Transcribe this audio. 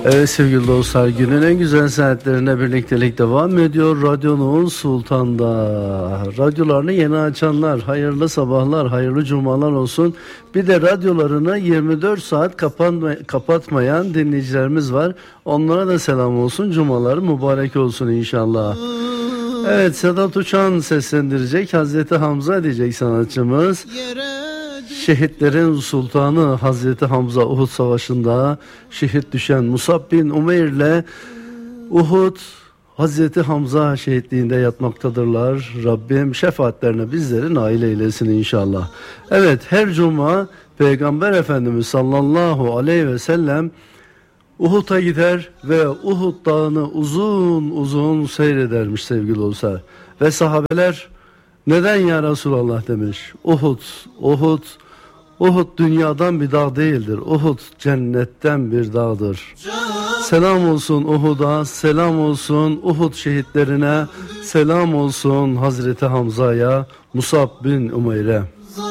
Evet sevgili dostlar, günün en güzel saatlerinde birliktelik devam ediyor. Radyonun Sultan'da. Radyolarını yeni açanlar, hayırlı sabahlar, hayırlı cumalar olsun. Bir de radyolarını 24 saat kapatmayan dinleyicilerimiz var. Onlara da selam olsun, cumaları mübarek olsun inşallah. Evet, Sedat Uçan seslendirecek, Hazreti Hamza diyecek sanatçımız. Şehitlerin sultanı Hazreti Hamza Uhud Savaşı'nda şehit düşen Musab bin Umeyr'le Uhud Hazreti Hamza şehitliğinde yatmaktadırlar. Rabbim şefaatlerine bizleri nail eylesin inşallah. Evet, her cuma Peygamber Efendimiz sallallahu aleyhi ve sellem Uhud'a gider ve Uhud dağını uzun uzun seyredermiş sevgili dostlar. Ve sahabeler neden ya Resulallah demiş. Uhud dünyadan bir dağ değildir. Uhud cennetten bir dağdır. Selam olsun Uhud'a, selam olsun Uhud şehitlerine, selam olsun Hazreti Hamza'ya, Musab bin Umeyr'e.